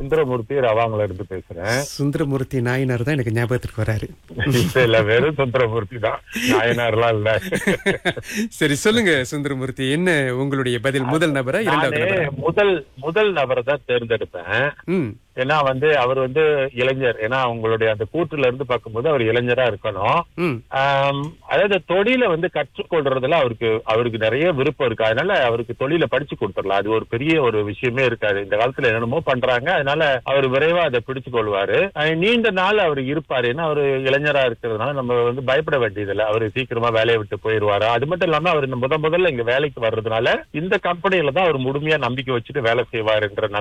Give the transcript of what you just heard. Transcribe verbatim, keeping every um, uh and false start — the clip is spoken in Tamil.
சுந்தரமூர்த்தி ரவாங்கல இருந்து பேசுறேன். சுந்தரமூர்த்தி நாயனார் தான் எனக்கு ஞாபகத்திற்கு வராரு. இப்ப இல்ல, வெறும் சுந்தரமூர்த்தி தான், நாயனார்லாம் இல்ல. சரி, சொல்லுங்க சுந்தரமூர்த்தி, என்ன உங்களுடைய பதில்? முதல் நபரா இரண்டாவது நானு நபரா? முதல் முதல் நபரை தான் தேர்ந்தெடுப்பேன். ம் ஏன்னா வந்து அவர் வந்து இளைஞர். ஏன்னா அவங்களுடைய அந்த கூற்றுல இருந்து பார்க்கும்போது அவர் இளைஞரா இருக்கணும். ம் ஆம், அதாவது தொழிலை வந்து கற்றுக்கொள்றதுல அவருக்கு அவருக்கு நிறைய விருப்பம் இருக்கு. அதனால அவருக்கு தொழிலை படிச்சு கொடுத்துடலாம். அது ஒரு பெரிய ஒரு விஷயமே இருக்காது. இந்த காலத்துல என்னென்னமோ பண்றாங்க, அதனால அவர் விரைவா அதை பிடிச்சு கொள்வாரு. அஹ் நீண்ட நாள் அவர் இருப்பாரு. ஏன்னா அவர் இளைஞரா இருக்கிறதுனால நம்ம வந்து பயப்பட வேண்டியதில்லை. அவரு சீக்கிரமா வேலையை விட்டு போயிருவாரு. அது மட்டும் இல்லாம அவர் முத முதல்ல இங்க வேலைக்கு வர்றதுனால இந்த கம்பெனியில தான் அவர் முழுமையா நம்பிக்கை வச்சுட்டு வேலை செய்வாருன்ற